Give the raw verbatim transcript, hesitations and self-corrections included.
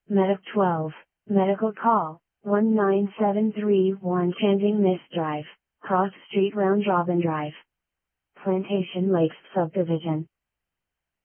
Medic twelve, Medical Call, one nine seven three one Changing Mist Drive, Cross Street Round Robin Drive. Plantation Lakes Subdivision.